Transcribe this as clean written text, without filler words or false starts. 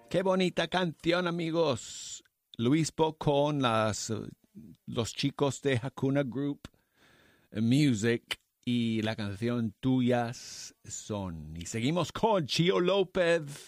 Qué bonita canción, amigos. Luis Bo con los chicos de Hakuna Group Music y la canción Tuyas Son. Y seguimos con Chio López